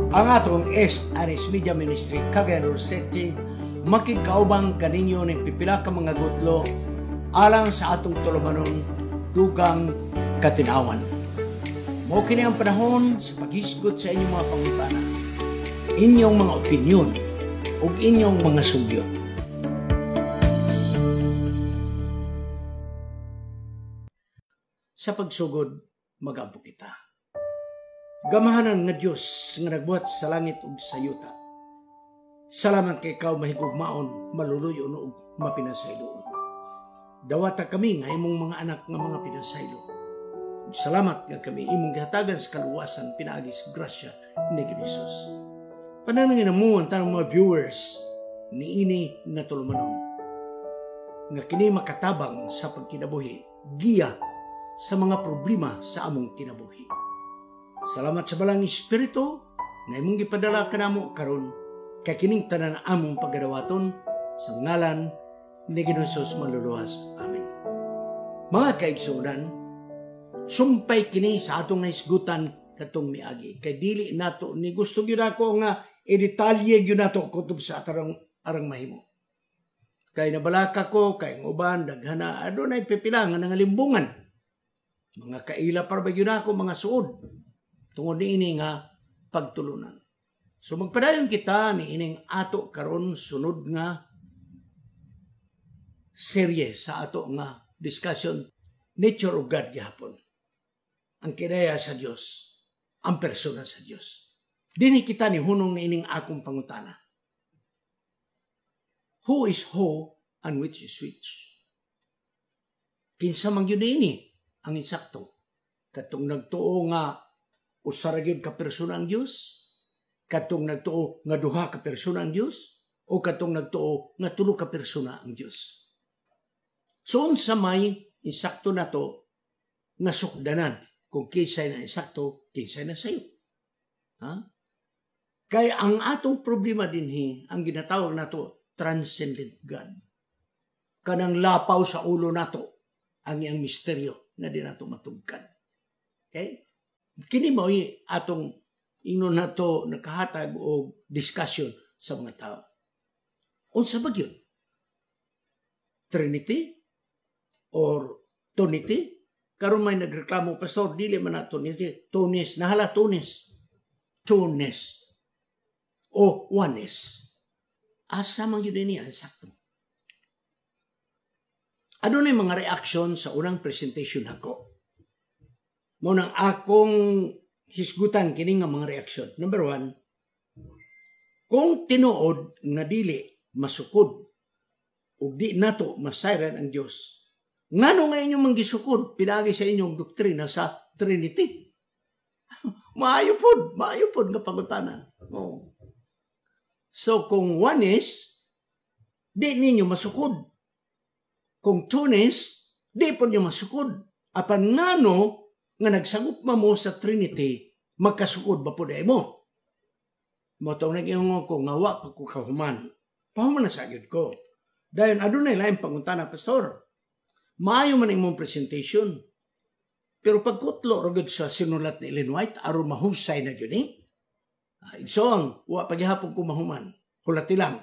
Ang atong SRS Media Ministry Cagayan de City makikaubang kaninyo ng pipila ka mga gutlo alang sa atong tulumanon dugang katinawan. Mao kini ang panahon sa paghisgot sa inyong mga pangutana, inyong mga opinyon ug inyong mga sugyot. Sa pagsugod, mag-ampo kita. Gamahanan nga Dios nga nagbuhat sa langit ug sa yuta. Salamat kay ikaw mahigugmaon, maluluyon ug mapinasayloon. Dawata kami nga imong mga anak nga mga pinasaylo. Salamat nga kami imong gihatagan sa kaluwasan pinaagi sa grasya ni Jesus. Panalangin mo ang tanang mga viewers ni ini nga tulumanon. Nga kini makatabang sa pagkinabuhi, giya sa mga problema sa among kinabuhi. Salamat sa balang Espiritu na imong gipadala kanamo karon kay kining tanan among pagadawaton sa ngalan ni Jesus maluluwas. Amen. Mga kaigsunan, sumpay kini sa atong naisgutan katong miagi kay dili nato ni gusto gyud ako nga i-detalye gyud nato kutob sa arang mahimo. Kay nabalaka ko kay uban daghana adunay pipila nga nangalimbungan. Mga kaila para ba gyud ako mga suod tungod niini nga pagtulunan. So magpadayon kita ni ining ato karon sunod nga serye sa ato nga discussion nature of God gihapon. Ang kinaya sa Dios, ang persona sa Dios. Dini kita ni hunong ni ining akong pangutana. Who is who and which is which? Kinsa man gyud ini ang insakto. Katong nagtuo nga usa ra gyud ka persona ang Dios, katong nagtuo nga duha ka persona ang Dios, o katong nagtuo nga tulo ka persona ang Dios. So unsa may insakto nato nga sukdanan kung kinsay na insakto, kinsay na sayo. Ha? Kaya ang atong problema dinhi, ang ginatawag nato transcendent God. Kanang lapaw sa ulo nato ang iyang misteryo na di nato matugkan. Okay? Kini mo atong ingnon nato nakahatag o discussion sa mga tao. Unsa ba gyud? Trinity or Trinity? Karon may nagreklamo, pastor, dili man na Trinity, Tunis, nahala Tunis. Tunis. O oneness. Asa man gyud niya sakto. Ano na yung mga reaction sa unang presentation ako? Munang akong hisgutan kini nga mga reaksyon. Number 1, kung tinuod nga dili masukod o di nato masayran ang Dios, ngano nga inyong manggisukod pinagi sa inyong doktrina sa Trinity? maayo pod nga pangutana. Oh. So kung oneness, di ninyo masukod. Kung tunis, di po nyo masukod. Apan ngano nga nagsagup mo sa Trinity, magkasukod ba po dahil mo? Motong nag-iungo ko, ngawa pa ko kahuman. Pahuman na sagid ko. Dahil adunay laing pangutana, pastor. Maayo man imong presentation. Pero pagkutlo, ragod sa sinulat ni Ellen White, aron mahusay na yun eh. Igsong, wa paghihapon ko mahuman. Hulati lang.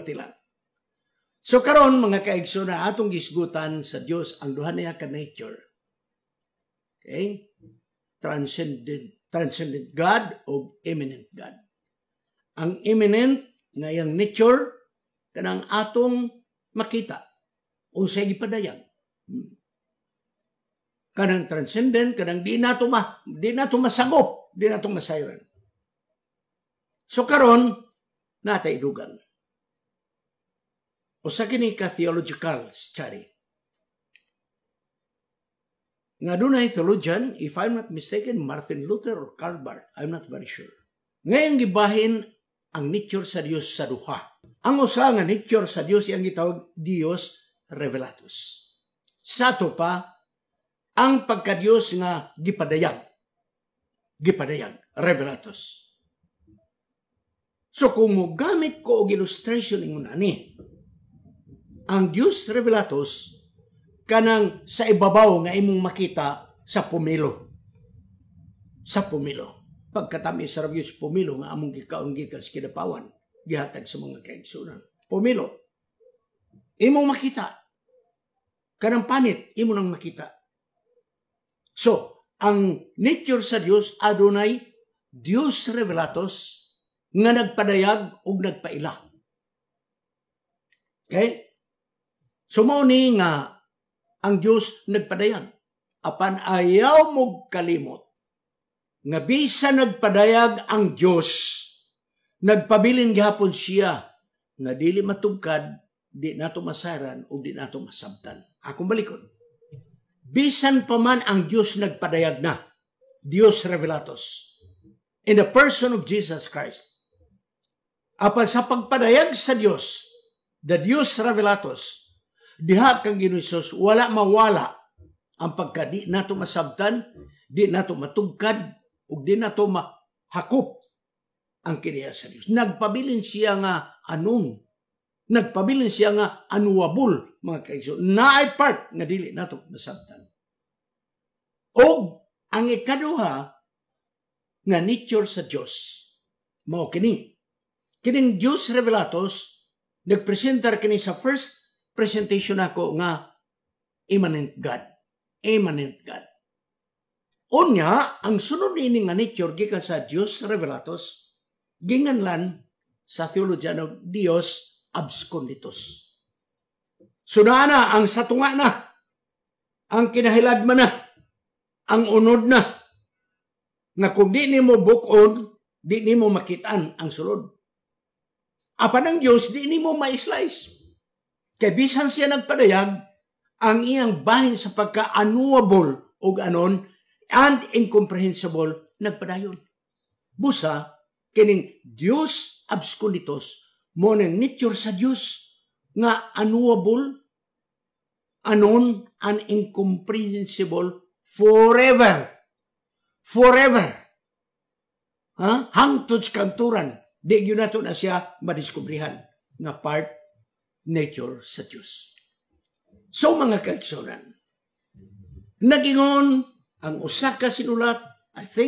So karon mga kaigso na atong gisgutan sa Dios ang duha niya ka nature. Okay? Transcendent God o immanent God. Ang immanent nga yang nature kanang atong makita unsay gipadayag. Kanang transcendent kanang di nato masagop, di nato masayran. So karon natay dugang. Usa kini ka theological study. Nga dunay theologian, if I'm not mistaken, Martin Luther or Karl Barth, I'm not very sure. Ngayon gibahin ang nature sa Dios sa duha. Ang usa nga nature sa Dios iyang gitawag Dios Revelatus. Sa to pa, ang pagka-Dios nga gipadayag, Revelatus. So kung mo gamit ko og illustration ingon ani, ang Dios Revelatus kanang sa ibabaw nga imong makita sa pumilo. pagkatami sa Diyos pumilo nga among gikaon gikan sa kinapawan gihatag sa mga kaigsunan. Pumilo. Imong makita. Kanang panit, imo nang makita. So, ang nature sa Dios adunay Dios revelatos nga nagpadayag ug nagpaila. Okay? So mao ni nga ang Dios nagpadayag apan ayaw mo kalimot nga bisan nagpadayag ang Dios nagpabilin gihapon siya nga dili matugkad, di nato masaran o di nato masabtan. Akong balikon. Bisan pa man ang Dios nagpadayag na, Dios revelatos, in the person of Jesus Christ. Apan sa pagpadayag sa Dios, the Dios revelatos, diha kang Ginoong Hesus, wala mawala ang pagka di nato masabtan, di nato matugkad, o di nato mahakop ang kiniya sa Dios. Nagpabilin siya nga anon. Nagpabilin siya nga anuwabol, mga kaigsoon. Naay part nga dili nato masabtan. O ang ikaduha nga nature sa Dios mao kini. Kining Dios revelatos nagpresentar kini sa first presentation ako nga immanent God. Immanent God. Unya, ang sunod ini nga nature gikan sa Dios revelatos ginganlan sa theologiano Dios absconditus. Sunana ang satunga na, ang kinahiladman na, ang unod na, nga kung di nimo bukod, di nimo makitaan ang sulod. Apan ang Diyos, di nimo ma-slice. Kaya bisan siya nagpadayag, ang iyang bahin sa pagka-unknowable o anon and incomprehensible nagpadayon. Busa, kining Diyos absconditus, mo ng nature sa Diyos nga unknowable, anon, and incomprehensible forever. Forever. Hangtod sa kanturan, di yun nato na siya madiskubrihan nga part nature sa Diyos. So mga kaigsunan, nagingon ang usa ka sinulat, I think